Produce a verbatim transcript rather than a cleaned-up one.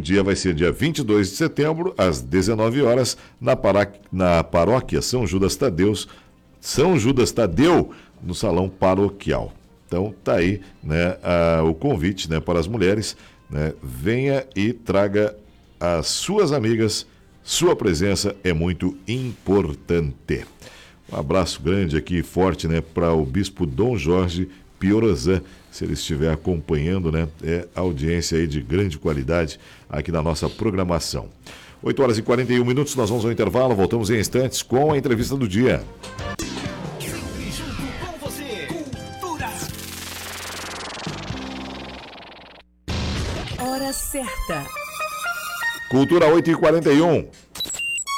dia vai ser dia vinte e dois de setembro, às dezenove horas, na, pará... na paróquia São Judas Tadeu, São Judas Tadeu, no Salão Paroquial. Então, tá aí, né, a, o convite, né, para as mulheres, né, venha e traga as suas amigas, sua presença é muito importante. Um abraço grande aqui, forte, né, para o Bispo Dom Jorge Piorozan, se ele estiver acompanhando, né, é audiência aí de grande qualidade aqui na nossa programação. oito horas e quarenta e um minutos, nós vamos ao intervalo, voltamos em instantes com a entrevista do dia. Sempre junto com você, Cultura. Hora certa. Cultura oito e quarenta e um.